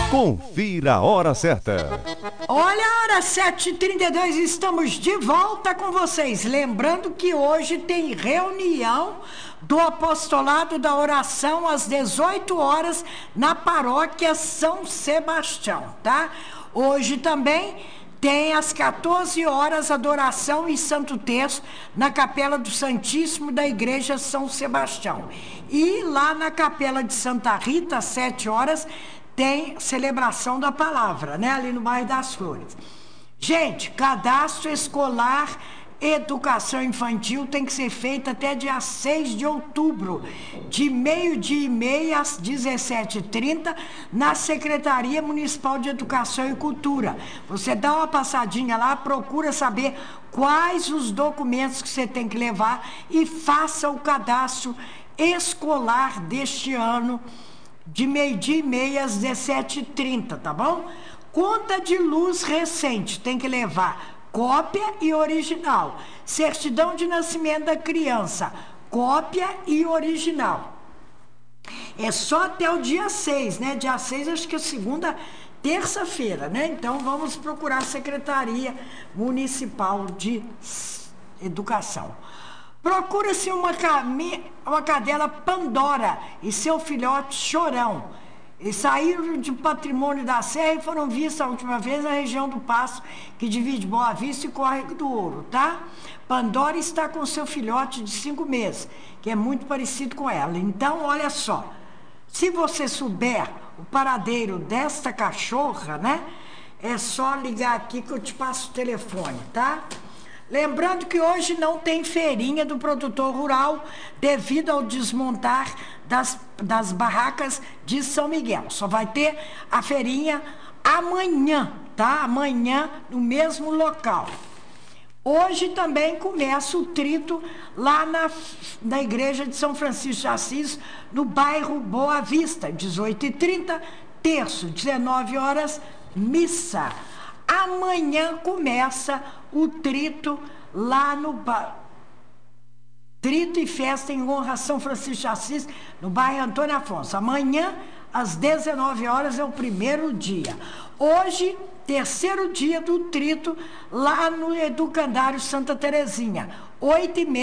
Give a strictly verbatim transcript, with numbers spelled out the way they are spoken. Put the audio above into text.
Confira a hora certa. Olha a hora, sete e trinta e dois, estamos de volta com vocês. Lembrando que hoje tem reunião do Apostolado da Oração às dezoito horas na Paróquia São Sebastião, tá? Hoje também tem às quatorze horas adoração e Santo Terço na Capela do Santíssimo da Igreja São Sebastião. E lá na Capela de Santa Rita, às sete horas, tem celebração da palavra, né? Ali no bairro das Flores. Gente, cadastro escolar, educação infantil tem que ser feito até dia seis de outubro, de meio-dia e meia às dezessete e trinta, na Secretaria Municipal de Educação e Cultura. Você dá uma passadinha lá, procura saber quais os documentos que você tem que levar e faça o cadastro escolar deste ano, de meio-dia e meia às dezessete e trinta, tá bom? Conta de luz recente, tem que levar cópia e original. Certidão de nascimento da criança, cópia e original. É só até o dia seis, né? Dia seis, acho que é segunda, terça-feira, né? Então vamos procurar a Secretaria Municipal de Educação. Procura-se uma, uma cadela Pandora e seu filhote Chorão. Eles saíram de Patrimônio da Serra e foram vistos a última vez na região do Passo, que divide Boa Vista e Córrego do Ouro, tá? Pandora está com seu filhote de cinco meses, que é muito parecido com ela. Então, olha só, se você souber o paradeiro desta cachorra, né? É só ligar aqui que eu te passo o telefone, tá? Lembrando que hoje não tem feirinha do produtor rural devido ao desmontar das, das barracas de São Miguel. Só vai ter a feirinha amanhã, tá? Amanhã no mesmo local. Hoje também começa o trito lá na, na igreja de São Francisco de Assis, no bairro Boa Vista, dezoito e trinta, terço, dezenove horas, missa. Amanhã começa o trito lá no bairro. Trito e festa em honra a São Francisco de Assis, no bairro Antônio Afonso. Amanhã, às dezenove horas, é o primeiro dia. Hoje, terceiro dia do trito, lá no Educandário Santa Terezinha, oito e meia.